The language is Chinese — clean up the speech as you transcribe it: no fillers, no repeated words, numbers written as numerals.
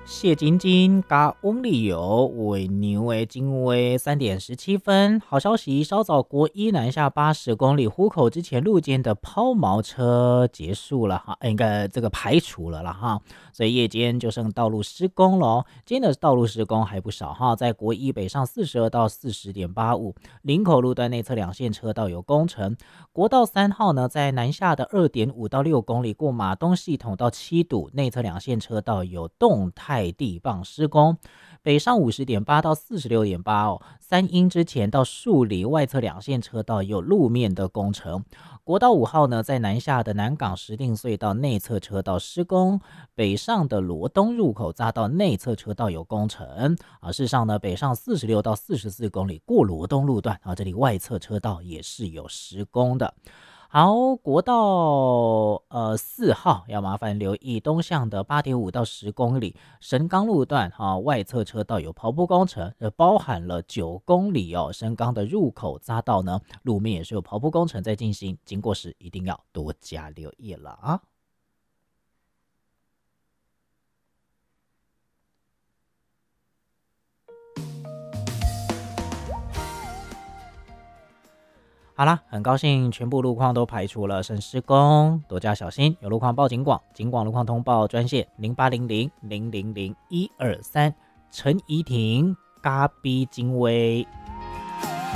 谢晶晶加翁立友为牛的经纬3:17。好消息，稍早国一南下80公里湖口之前路肩的抛锚车结束了哈，应该这个排除了啦哈，所以夜间就剩道路施工了哦。今天的道路施工还不少哈，在国一北上42到40.85，林口路段内侧两线车道有工程。国道3号呢，在南下的2.5到6公里过马东系统到七堵，内侧两线车道有动态地磅施工。北上50.8到46.8哦，三鹰之前到树里外侧两线车道有路面的工程。国道5号呢，在南下的南港石碇隧道内侧车道施工，北上的罗东入口匝道内侧车道有工程啊。事实上呢，北上46到44公里过罗东路段啊，这里外侧车道也是有施工的。好，国道4号要麻烦留意东向的8.5到10公里神冈路段外侧车道有刨铺工程，包含了9公里哦，神冈的入口匝道呢，路面也是有刨铺工程在进行，经过时一定要多加留意了啊。好啦，很高兴全部路况都排除了，剩施工，多加小心。有路况报警广，警广路况通报专线0800000123，陈怡婷，咖比金威。